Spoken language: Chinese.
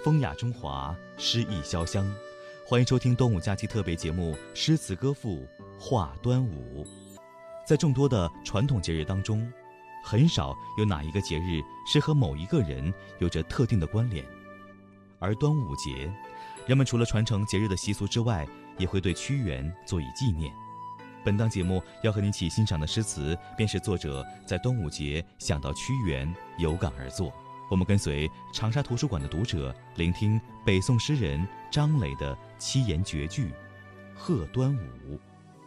风雅中华，诗意潇湘。欢迎收听端午假期特别节目《诗词歌赋话端午》。在众多的传统节日当中，很少有哪一个节日是和某一个人有着特定的关联。而端午节，人们除了传承节日的习俗之外，也会对屈原做以纪念。本档节目要和您一起欣赏的诗词，便是作者在端午节想到屈原，有感而作。我们跟随长沙图书馆的读者，聆听北宋诗人张磊的七言绝句《贺端午》。